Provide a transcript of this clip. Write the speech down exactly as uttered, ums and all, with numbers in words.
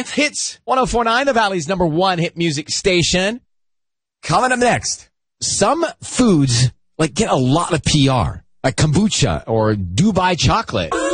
five hits. one oh four point nine, the Valley's number one hit music station. Coming up next, some foods like get a lot of P R, like kombucha or Dubai chocolate.